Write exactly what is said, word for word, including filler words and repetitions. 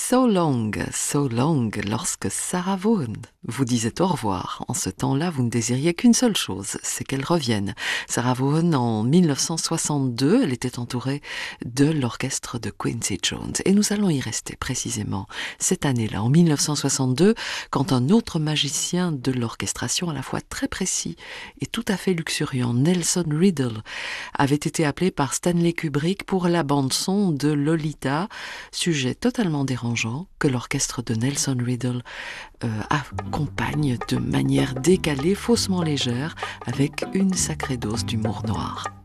So long, so long, lorsque Sarah Vaughan vous disait au revoir. En ce temps-là, vous ne désiriez qu'une seule chose, c'est qu'elle revienne. Sarah Vaughan, en mille neuf cent soixante-deux, elle était entourée de l'orchestre de Quincy Jones. Et nous allons y rester précisément cette année-là, en mille neuf cent soixante-deux, quand un autre magicien de l'orchestration, à la fois très précis et tout à fait luxuriant, Nelson Riddle, avait été appelé par Stanley Kubrick pour la bande-son de Lolita, sujet totalement dérangeant que l'orchestre de Nelson Riddle euh, accompagne de manière décalée, faussement légère, avec une sacrée dose d'humour noir.